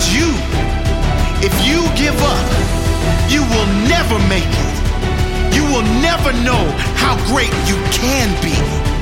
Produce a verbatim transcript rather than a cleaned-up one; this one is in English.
you. If you give up, you will never make it. You will never know how great you can be.